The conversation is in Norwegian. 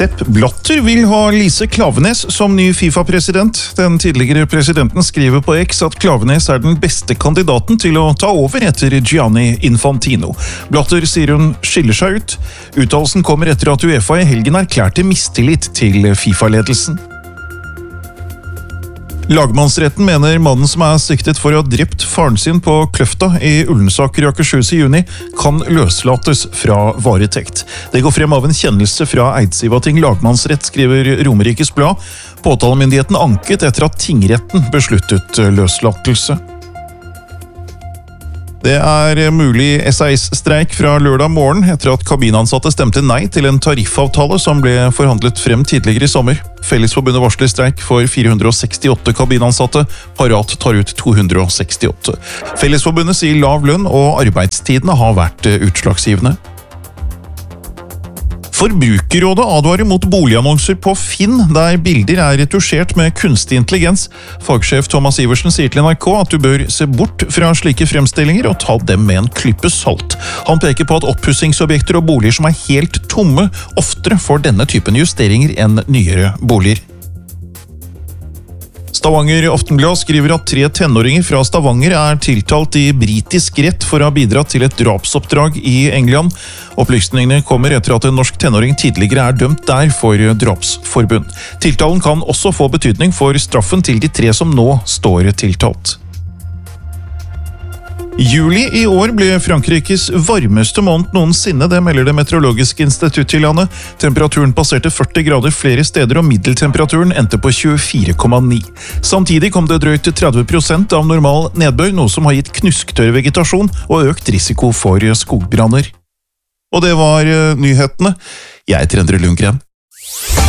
Sepp Blatter vil ha Lise Klaveness som ny FIFA-president. Den tidligere presidenten skriver på X at Klaveness er den beste kandidaten til å ta over etter Gianni Infantino. Blatter sier hun skiller seg ut. Uttalelsen kommer etter at UEFA i helgen erklærte mistillit til FIFA-ledelsen. Lagmannsretten mener mannen som er siktet for å ha drept faren sin på Kløfta i Ullensaker i Akershus i juni, kan løslates fra varetekt. Det går frem av en kjennelse fra Eidsivating lagmannsrett, skriver Romerikes Blad. Påtalemyndigheten anket etter at tingretten besluttet løslatelse. Det er mulig SAS-streik fra lørdag morgen etter at kabinansatte stemte nei til en tariffavtale som ble forhandlet frem tidligere i sommer. Fellesforbundet varsler streik for 468 kabinansatte, Parat tar ut 268. Fellesforbundet sier lav lønn og arbeidstidene har vært utslagsgivende. Forbrukerrådet advarer mot boligannonser på Finn, der bilder er retusjert med kunstig intelligens. Fagsjef Thomas Iversen sier til NRK at du bør se bort fra slike fremstillinger og ta dem med en klype salt. Han peker på at oppussingsobjekter og boliger som er helt tomme, oftere får denne typen justeringer enn nyere boliger. Stavanger Aftenblad skriver at 3 tenåringer fra Stavanger er tiltalt i britisk rett for å ha bidratt til et drapsoppdrag i England. Opplysningene kommer etter at en norsk tenåring tidligere er dømt der for drapsforbund. Tiltalen kan også få betydning for straffen til de 3 som nå står tiltalt. Juli i år ble Frankrikes varmeste måned noensinne, det melder det meteorologiske instituttet i landet. Temperaturen passerte 40 grader flere steder, og middeltemperaturen endte på 24,9. Samtidig kom det drøyt 30% av normal nedbør, noe som har gitt knusktørr vegetasjon og økt risiko for skogbranner. Og det var nyhetene. Jeg heter Endre Lundgren.